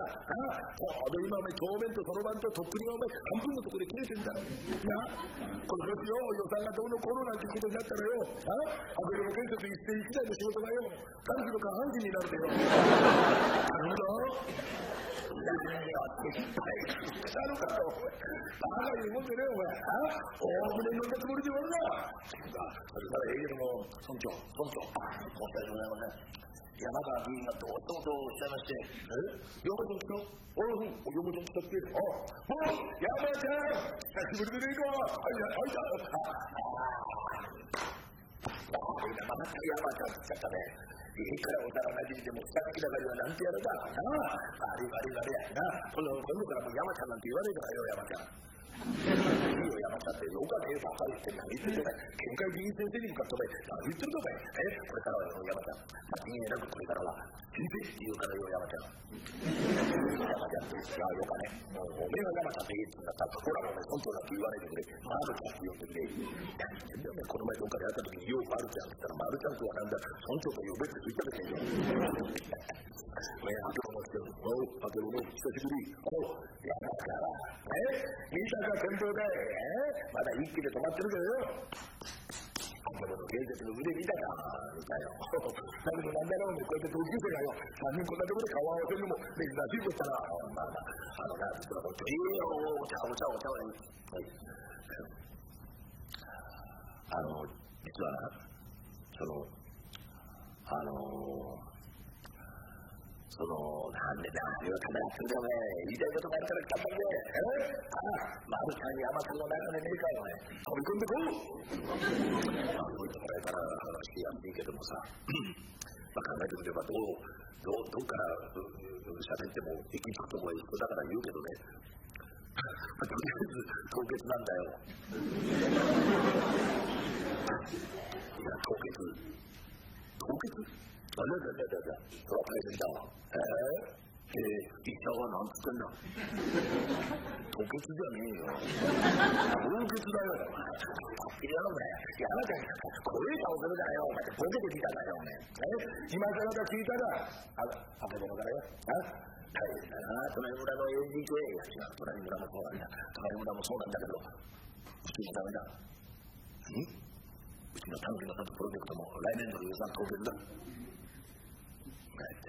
ちょうど今お前当面とそろばんととっくにお前半分のところで切れてんだこれですよ予算がどうのこうのなんてことになったらよアベノマ建設一世一代の仕事がよ短期の下半期になるでよ頼むぞいやって失敗したのかとバカ言うもんでねお前大船に乗ったつもりで終わるなそれからええけども村長申し訳ございません山川議員がどうとおっしゃいまして山ちゃん来た山ちゃん来たって山ちゃん久しぶりでねえかまた山ちゃんって言っちゃったねいいからお皿なじみでも二月だからなんてやるだあれや今度からもう山ちゃんなんて言わねえからよ山ちゃんいいよ山ちゃんってよかねえばかりって何言ってんだ県会議員先生に向かって何言ってるのかいこれからはよ山ちゃん間違いなくこれからは聞いてって言うからよ山ちゃん山ちゃんっていやよかねもうおめえが山ちゃんって言うんだったらほらお前村長だって言わないでくれマルちゃんって呼んでくれ何言ってんだよお前この前どっかで会った時にようマルちゃんって言ったらマルちゃんとはなんだ村長と呼べって言った時によあけぼの久しぶり山から見たか天道だまだ一気で止まってるけどよあけぼの芸術の腕見たか見たよだけどなんだろうねこうやって同級生がよ3人こんなところで顔合わせるのも珍しいとしたら実は本当にお茶実はななんで何をためらってんだよ言いたいことがあるから来たんだマルちゃん山さんの中でねえかよ飛び込んでこう動いてもらえたら話やっていいけどもさ考えてみればどっから喋っても行き着くとこへ行くだから言うけどねとりあえず凍結なんだよいや凍結それは大変だわ医者はなんつってんだ凍結じゃねえよ凍結だよいや山ちゃんこれ顔するからよボケてきたんだよ今からだ聞いたらあけぼのからよ大変だな隣村の NGK いや違う隣村もそうなんだ隣村もそうなんだけどうちもダメだうちの短期の里プロジェクトも来年度の予算凍結だ山ち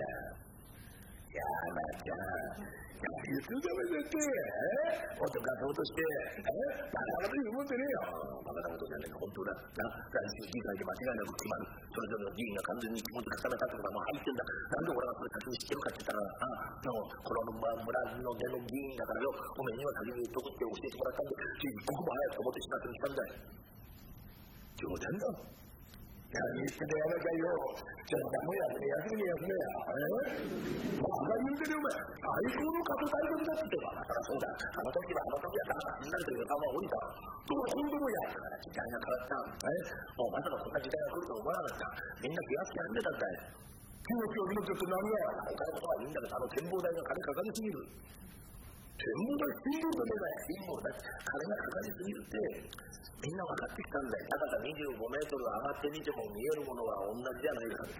ゃんいつダメだって男がそうとしてバカなこと言うもんでねえよバカなことじゃねえか本当だ来週議会で間違いなく決まるそれぞれの議員が完全に気持ち固めたってことはもう入ってんだなんで俺がそれ先に知ってるかって言ったらこの村の出の議員だからよおめえには先に言っとくって教えてもらったんで一刻も早く思ってしまってきたんだよ冗談だ何言ってんだ山ちゃんよじゃあもう休めバカ言うてねお前最高の過去大国だって言ってたからそうだあの時はみんなで予算は降りたどう今度もやだから時代が変わったもうまさかそんな時代が来ると思わなかったみんな気がつき始めたんだよ気持ちって何が他のことはいいんだけど展望台が金かかりすぎる展望台シンボルだ金がかかりすぎるってみんな分かってきたんだよ高さ25メートル上がってみても見えるものは同じじゃないかって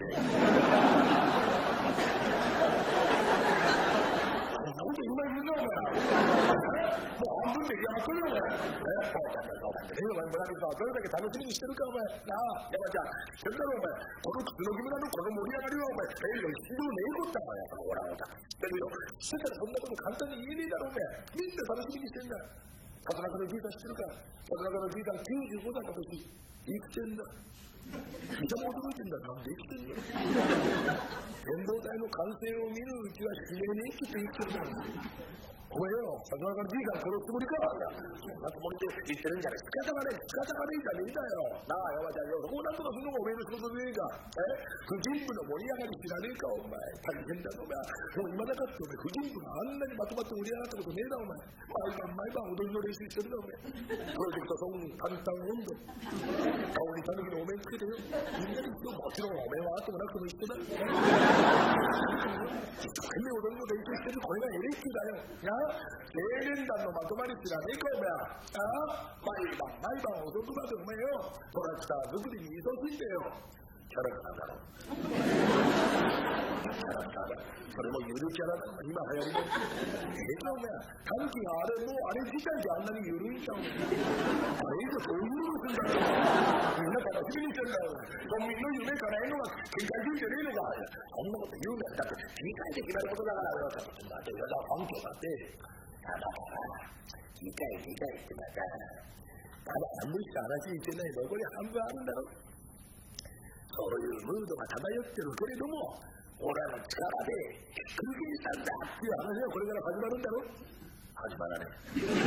なんで今言うのもう半分でやってるよそうだねお前村人はどれだけ楽しみにしてるかお前山ちゃん知ってるだろお前この楠木村のこの盛り上がりはお前必要ねえことだからほらだけどしてたらそんなこと簡単に言えねえだろお前みんな楽しみにしてんだ田中のじいさん知ってるか田中のじいさん95だった時生きてんだ見たも驚いてんだなんで生きてんだ展望台の完成を見るうちは自然に生きて生きてるんだお前よ田中のじいさん殺すつもりかそんなつもりで言ってるんじゃない仕方がねえじゃねえんだよなあ山ちゃんよそこをなんとかするのがお前の仕事でねえか婦人部の盛り上がり知らねえかお前大変だぞお前もう今だかって婦人部があんなにまとまって盛り上がったことねえだお前毎晩踊りの練習してるだお前プロジェクトソング簡単温度顔にタヌキのお面つけてよみんなにもちろんお面はあってもなくても一緒だ一生懸命踊りの練習してるこれがエレキだよ青年団のまとまり知らねえかお前毎晩遅くまでお前よトラクター作りに忙しいんだよキャラクターだろ。キャラクターだ。それもゆるキャラだ。今流行りの。お前、タヌキがあれもうあれ自体であんなにゆるいじゃん。あれ以上そういうのするんだよ。みんな楽しみにしてんだよ。村民の夢叶えるのが県会議員じゃねえのか。そんなこと言うんだよ。だって理解できないことだからよ。だって裏だ環境だって。だから理解ってまた半分しか話にしてない残り半分あるんだろ。そういうムードが漂ってるけれども、俺らの力で空気にしたんだっていう話がこれから始まるんだろ。始まらね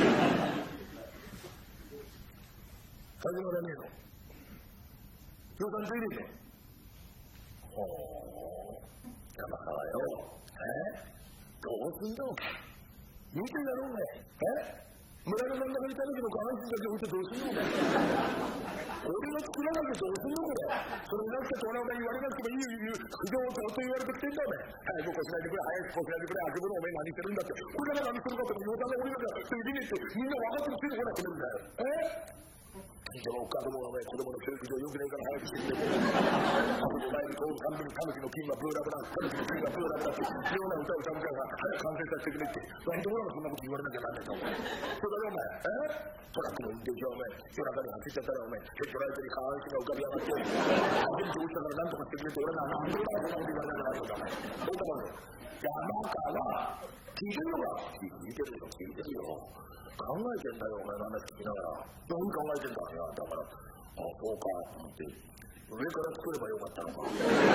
えの。共産ついてんの。ほう、山川よ。どうすんだろうか。見てだろうね。村の真ん中にいた時の下半身だけ置いてどうすんのか。俺が作らなきゃどうすんのこれ。それなくてとお前言われなくてもいい苦情をずっと言われてきてんだお前。早くこしないでくれ、早くこしないでくれ、あくぶのお前何してるんだって。これから何するかって予算が俺なんかついてねってみんな分かってきてるから決めるんだよ。近所のお母どもが子供の教育上よくねえから早くしてくれ。あとで前にこう半分にタヌキの金はブーラブラ、タヌキの金はブーラブラって妙な歌を歌うから早く完成させてくれって。何でもそんなこと言われなきゃなんねえかお前。それだよお前。トラックの運転手はお前夜中に走っちゃったらお前ヘッドライトに下半身が浮かび上がって初めて落ちたから何とかしてくれって俺が何でもないそんなこと言われなきゃなんねえかお前。そうだもんよ。山川聞いてるのか。聞いてるよ。考えてんだよお前の話聞きながら。何考えてんだ。いやだからそうかって上から作ればよかったのか。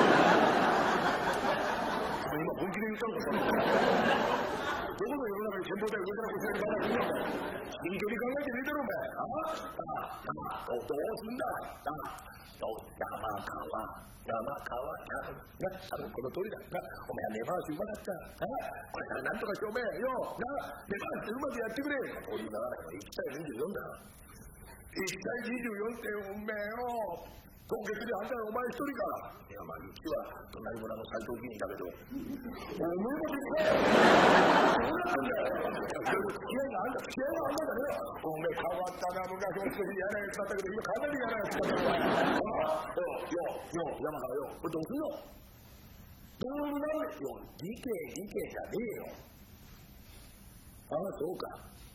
今本気で言ったのか。どこの世の中に戦闘隊上からこちらに考えてるんだ。真剣に考えてねえだろお前。どうすんだ。山川この通りだ。お前は根回しうまかった。これからなんとかしてお前よ根回しうまくやってくれ。こういう流れが1対24だ。1対24ってお前よ今月にあんたお前一人か。いやまあうちは隣村の斎藤議員だけどお前もできない。どうなってんだよ。付き合いがあんだね。お前変わったな。昔も少し嫌なやつだったけど今かなり嫌なやつだったよ。山からよこれどうすんの。どうなんでよ。理系じゃねえよ。そうか。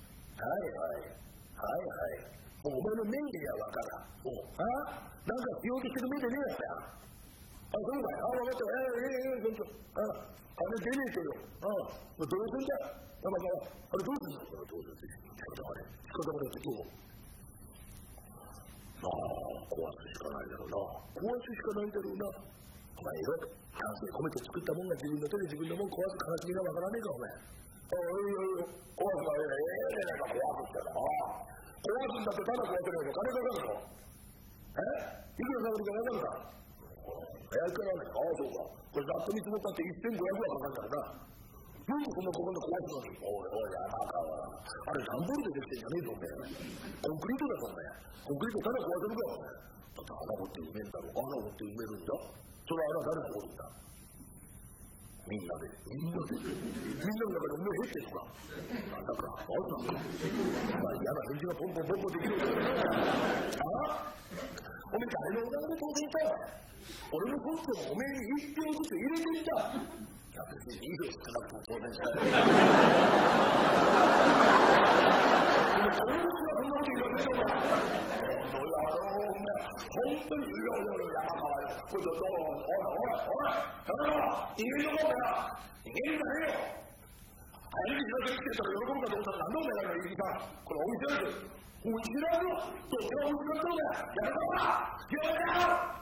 はいお前の目には分からん。なんかしようとしてる目でねえやつや。そうだよ。分かった。あれ出ねえけど。どうすんだよ。山川。あれどうすんだよ。仕方がねってどう。壊すしかないだろうな。お前よ。丹精込めて作ったもんが自分の手で自分のもん壊す悲しみが分からねえかお前。壊すがなんか壊すってな。壊すんだってただ壊せないの金かかるの。いくらかかるか分かるか。いくらね。そうか。これざっと見積もったって1500はかかるからな。なんでそんなここで壊すのに。おい山川。あれ段ボールでできてんじゃねえぞお前。コンクリートだぞお前。コンクリートただ壊せるかお前。だって穴掘って埋めるんだろ。穴掘って埋めるんだ。その穴誰が掘るんだ。みんなでみんなの中でお前減ってるのか。なんだか嫌な返事がポンポンできるんだよ。お前誰のお金で当然したよ。俺のコントもお前に1票ずつ入れていた。別に2票少なくても当然じゃない。お前どういうそんなこと言われてんのか。本当に山川よ。これどういいのかお前ら。いけんじゃねえよ。早く開けてきてたら喜ぶかと思ったらなんだお前らの入りさん。これお店だよ。お店だよ。どっちがお店だったんだよ。やめたか。